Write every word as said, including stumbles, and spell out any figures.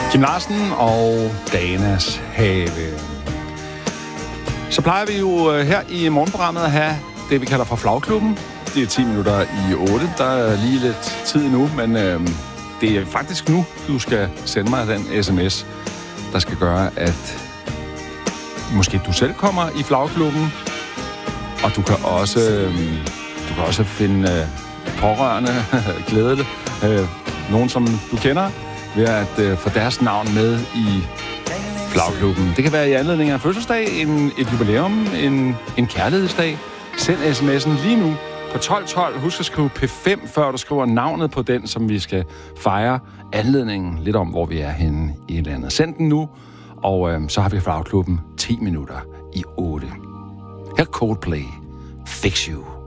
Kim Larsen og Danas Have. Så plejer vi jo her i morgenprogrammet at have det, vi kalder for Flagklubben. Det er ti minutter i otte. Der er lige lidt tid nu, men øh, det er faktisk nu, du skal sende mig den sms, der skal gøre, at måske du selv kommer i Flagklubben, og du kan også, øh, du kan også finde øh, pårørende, glæde det, øh, nogen som du kender, ved at øh, få deres navn med i Flagklubben. Det kan være i anledning af en fødselsdag, en, et jubilæum, en, en kærlighedsdag. Send sms'en lige nu på tolv tolv. Husk at skrive P fem, før du skriver navnet på den, som vi skal fejre anledningen lidt om, hvor vi er henne i landet. Send den nu, og øh, så har vi Flagklubben ti minutter i otte. Her Coldplay. Fix You.